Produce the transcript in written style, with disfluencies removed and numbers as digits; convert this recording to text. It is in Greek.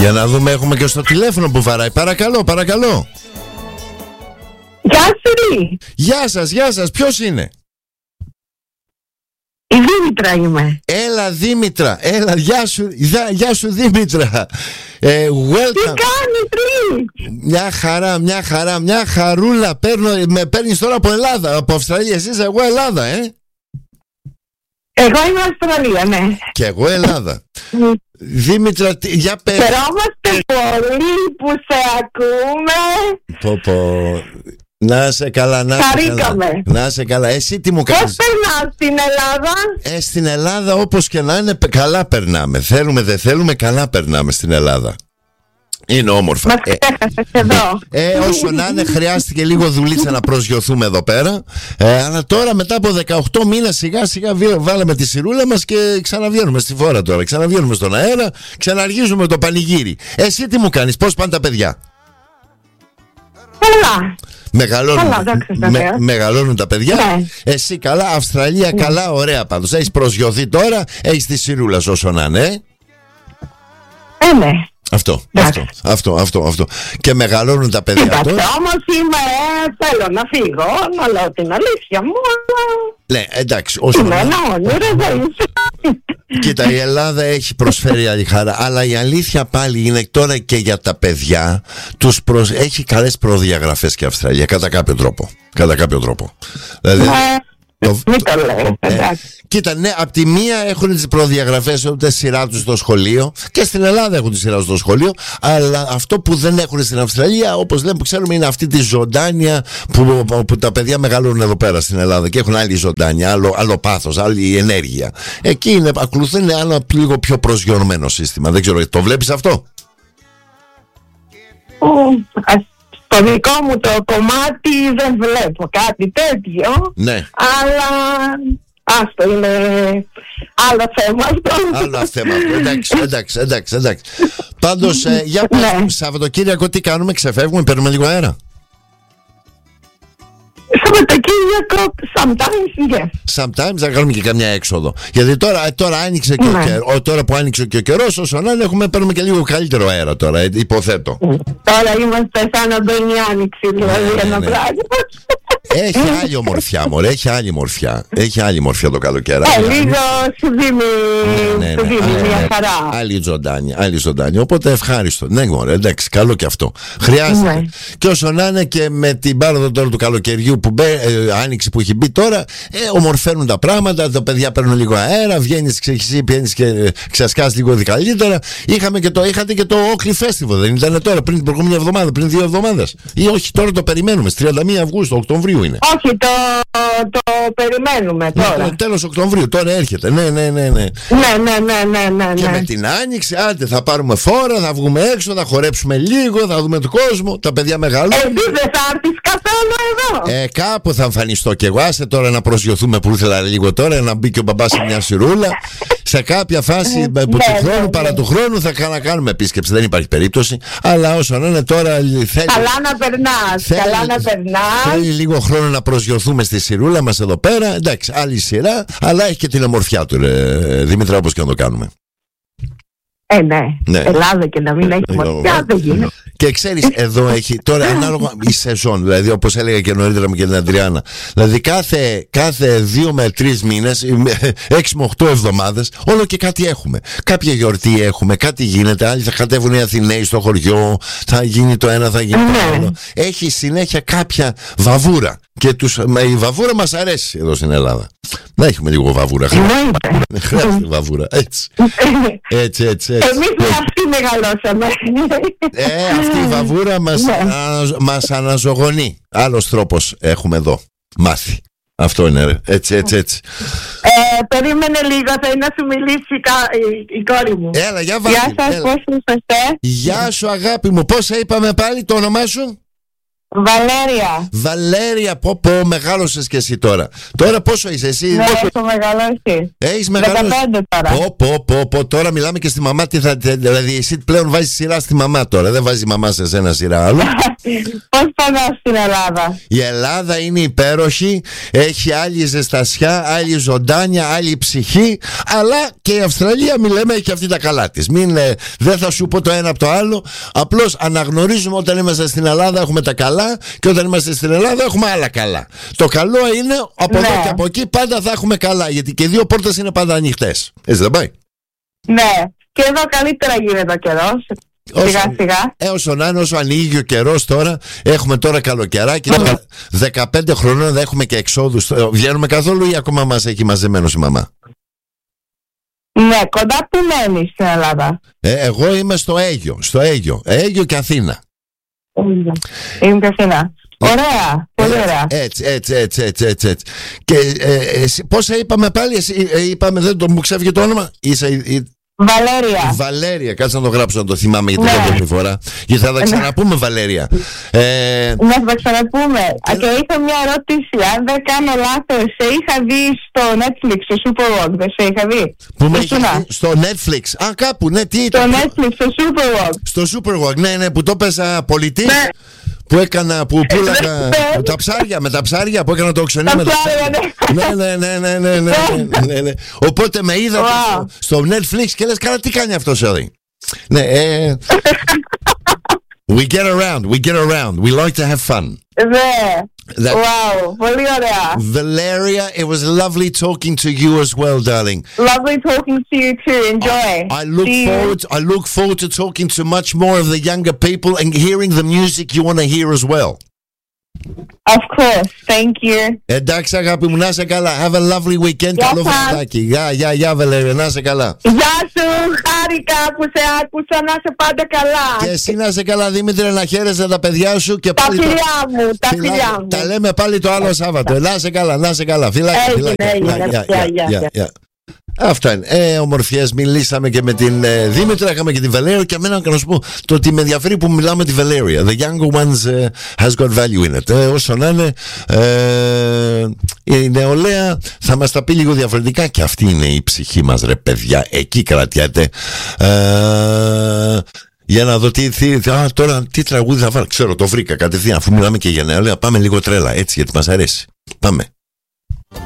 Για να δούμε, έχουμε και στο τηλέφωνο που βαράει. Παρακαλώ, παρακαλώ. Γεια σου, Ρη. Γεια σας, ποιος είναι? Η Δήμητρα είμαι. Έλα Δήμητρα, έλα, γεια σου Δήμητρα. Welcome. Τι κάνεις, Ρη? Μια χαρούλα. Με παίρνεις τώρα από Ελλάδα, από Αυστραλία. Εσύ είσαι, εγώ Ελλάδα, Εγώ είμαι Αυστραλία, ναι. Και εγώ Ελλάδα. Δήμητρα, για πες. Χαιρόμαστε πολύ που σε ακούμε. Να σε καλά, να σε καλά. Εσύ τι μου κάνεις? Πώς περνάς στην Ελλάδα? Στην Ελλάδα όπως και να είναι, καλά περνάμε. Θέλουμε, δεν θέλουμε, καλά περνάμε στην Ελλάδα. Είναι όμορφα. Μας ξέχασες εδώ. Όσο να είναι, χρειάστηκε λίγο δουλίτσα να προσγειωθούμε εδώ πέρα. Αλλά τώρα μετά από 18 μήνες σιγά σιγά βάλαμε τη σιρούλα μας και ξαναβγαίνουμε στη φόρα τώρα. Ξαναβγαίνουμε στον αέρα, ξαναργίζουμε το πανηγύρι. Εσύ τι μου κάνεις, πώς πάνε τα παιδιά? Καλά. Μεγαλώνουν τα παιδιά. Ναι. Εσύ καλά, Αυστραλία καλά, ωραία πάντως. Έχεις προσγειωθεί τώρα, έχεις τη σιρούλα όσο να είναι. Ναι. Αυτό. Και μεγαλώνουν τα παιδιά τώρα. Όμως θέλω να φύγω, να λέω την αλήθεια μου. Ναι, εντάξει. Είμαι ένα όνειρο, δεν είσαι. Κοίτα, η Ελλάδα έχει προσφέρει άλλη χαρά, αλλά η αλήθεια πάλι είναι τώρα και για τα παιδιά έχει καλές προδιαγραφές και η Αυστραλία κατά κάποιο τρόπο. Δηλαδή, μην το λέω, εντάξει. Κοίτα, ναι, απ' τη μία έχουν τις προδιαγραφές, ούτε σειρά τους στο σχολείο, και στην Ελλάδα έχουν τη σειρά τους στο σχολείο, αλλά αυτό που δεν έχουν στην Αυστραλία, όπως λέμε, που ξέρουμε, είναι αυτή τη ζωντάνια που τα παιδιά μεγαλώνουν εδώ πέρα στην Ελλάδα και έχουν άλλη ζωντάνια, άλλο πάθος, άλλη ενέργεια. Εκεί ακολουθούν ένα λίγο πιο προσγειωμένο σύστημα. Δεν ξέρω, το βλέπεις αυτό? Στο δικό μου το κομμάτι δεν βλέπω κάτι τέτοιο. Ναι. Αλλά άστο, είναι άλλο θέμα αυτό. Άλλο θέμα αυτό. Εντάξει. Πάντως, για πες, Σαββατοκύριακο τι κάνουμε? Ξεφεύγουμε, παίρνουμε λίγο αέρα? Σαββατοκύριακο, sometimes, yes. Sometimes θα κάνουμε και καμιά έξοδο. Γιατί τώρα άνοιξε και ο καιρός. Τώρα που άνοιξε και ο καιρός, όσο να είναι, παίρνουμε και λίγο καλύτερο αέρα τώρα, υποθέτω. Τώρα είμαστε σαν Αντώνη Άνοιξη, δηλαδή ένα πράγμα. Έχει άλλη ομορφιά, μωρέ, έχει άλλη μορφιά το καλοκαίρι. Λίγο σου δίνει μια χαρά. Άλλη ζωντάνια, οπότε ευχάριστο. Ναι, μωρέ, εντάξει, καλό και αυτό. Χρειάζεται. Και όσο να είναι, και με την πάροδο τώρα του καλοκαιριού που άνοιξη που έχει μπει τώρα, ομορφαίνουν τα πράγματα, τα παιδιά παίρνουν λίγο αέρα, βγαίνεις και ξασκάς λίγο καλύτερα. Είχατε και το Oakley Festival, δεν ήταν τώρα, πριν την προηγούμενη εβδομάδα, πριν 2 εβδομάδες? Ή όχι, τώρα το περιμένουμε, στις 31 Αυγούστου, Οκτωβρίου είναι. Όχι, το περιμένουμε τώρα. Τέλος Οκτωβρίου, τώρα έρχεται. Ναι. Ναι. Και με την άνοιξη, άντε, θα πάρουμε φόρα, θα βγούμε έξω, θα χορέψουμε λίγο, θα δούμε τον κόσμο, τα παιδιά μεγαλώνουν. Εσύ δεν θα έρθεις καθόλου εδώ? Κάπου θα εμφανιστώ κι εγώ. Άσε τώρα να προσγειωθούμε που ήθελα λίγο τώρα, να μπει και ο μπαμπάς σε μια σιρούλα. Σε κάποια φάση του χρόνου, παρά του χρόνου, θα κάνουμε επίσκεψη. Δεν υπάρχει περίπτωση. Αλλά όσο να είναι τώρα, καλά να περνάς. Θέλει λίγο χρόνο να προσγειωθούμε στη σιρούλα μας εδώ πέρα. Εντάξει, άλλη σειρά, αλλά έχει και την ομορφιά του, Δήμητρα, όπως και να το κάνουμε. Ναι. Ελλάδα και να μην έχει ομορφιά δεν γίνεται. Και ξέρεις, εδώ έχει τώρα ανάλογα η σεζόν, δηλαδή όπως έλεγα και νωρίτερα με την Αντριάννα. Δηλαδή κάθε 2 με 3 μήνες, 6 με 8 εβδομάδες, όλο και κάτι έχουμε. Κάποια γιορτή έχουμε, κάτι γίνεται. Άλλοι θα κατέβουν οι Αθηναίοι στο χωριό, θα γίνει το ένα, θα γίνει το άλλο. Έχει συνέχεια κάποια βαβούρα. Και η βαβούρα μας αρέσει εδώ στην Ελλάδα. Να έχουμε λίγο βαβούρα. Χρειάζεται βαβούρα. Έτσι. Εμείς με αυτή μεγαλώσαμε. Αυτή η βαβούρα μας αναζωογονεί. Άλλος τρόπος έχουμε εδώ μάθει. Αυτό είναι, έτσι. Περίμενε λίγο, θέλει να σου μιλήσει η κόρη μου. Έλα, για βάζω. Γεια σας, πώς είσαστε? Γεια σου, αγάπη μου. Πώς είπαμε πάλι το όνομά σου? Βαλέρια. Βαλέρια, πω, μεγάλωσες και εσύ τώρα. Τώρα πόσο είσαι εσύ? Ναι, έχω μεγαλώσει. Έχεις μεγαλώσει. 15 τώρα. Πω, τώρα μιλάμε και στη μαμά. Δηλαδή εσύ πλέον βάζεις σειρά στη μαμά τώρα. Δεν βάζει η μαμά σε ένα σειρά άλλο. Πώς πας στην Ελλάδα? Η Ελλάδα είναι υπέροχη. Έχει άλλη ζεστασιά, άλλη ζωντάνια, άλλη ψυχή. Αλλά και η Αυστραλία, μη λέμε, έχει αυτή τα καλά της. Δεν θα σου πω το ένα από το άλλο. Απλώς αναγνωρίζουμε όταν είμαστε στην Ελλάδα έχουμε τα καλά. Και όταν είμαστε στην Ελλάδα έχουμε άλλα καλά. Το καλό είναι από εδώ και από εκεί πάντα θα έχουμε καλά. Γιατί και οι δύο πόρτες είναι πάντα ανοιχτές. Έτσι δεν πάει? Ναι, και εδώ καλύτερα γίνεται ο καιρός. Σιγά σιγά. Όσο να είναι, όσο ανοίγει ο καιρός τώρα. Έχουμε τώρα καλοκαιράκι. 15 χρονών δεν έχουμε και εξόδους. Βγαίνουμε καθόλου ή ακόμα μας έχει μαζεμένος η μαμά? Ναι, κοντά που μένεις στην Ελλάδα? Εγώ είμαι στο Αίγιο. Αίγιο και Αθήνα. Είμαι και Αθήνα. Ωραία, πολύ ωραία. Έτσι. Και πώς είπαμε πάλι? Είπαμε, δεν μου ξέφυγε το όνομα. Βαλέρια, κάτσε να το γράψω να το θυμάμαι για την δεύτερη φορά. Γιατί θα τα ξαναπούμε, Βαλέρια. Να θα τα ξαναπούμε. Και είχα μια ερώτηση. Αν δεν κάνω λάθος, σε είχα δει στο Netflix, στο Superwalk. Δεν σε είχα δει? Πού με είχα δει? Στο Netflix. Α, κάπου, ναι, τι ήταν? Στο Netflix, στο Superwalk. Στο Superwalk, ναι, που το πέσα πολιτή. Που έκανα, που πουλάγα τα ψάρια, με τα ψάρια που έκανα το οξενί με τα ψάρια. Ναι. Οπότε με είδατε στο Netflix και λες, καλά, τι κάνει αυτός εδώ? Ναι, we get around, we like to have fun. Wow, πολύ ωραία. Valeria, it was lovely talking to you as well, darling. Lovely talking to you too. Enjoy. I look forward to talking to much more of the younger people and hearing the music you want to hear as well. Of course, thank you. Εντάξει, αγάπη μου, να είσαι καλά. Have a lovely weekend. Καλό βραδάκι. Γεια, Βαλέρια, να είσαι καλά. Γεια σου, χάρηκα που σε άκουσα, να είσαι πάντα καλά. Και εσύ να είσαι καλά, Δήμητρε, να χαίρεσαι τα παιδιά σου και τα φιλιά μου, τα φιλιά μου. Τα λέμε πάλι το άλλο Σάββατο. Να είσαι καλά. Φιλάκια. Αυτά είναι. Ομορφιές, μιλήσαμε και με την Δήμητρα, είχαμε και την Βαλέρια. Και εμένα να σου πω το ότι με ενδιαφέρει που μιλάμε τη Βαλέρια. The younger ones has got value in it. Όσο να είναι, η νεολαία θα μας τα πει λίγο διαφορετικά. Και αυτή είναι η ψυχή μας, ρε παιδιά. Εκεί κρατιάται. Για να δω τώρα τι τραγούδι θα βάλω. Ξέρω, το βρήκα κατευθείαν. Αφού μιλάμε και για νεολαία, πάμε λίγο τρέλα έτσι, γιατί μας αρέσει. Πάμε.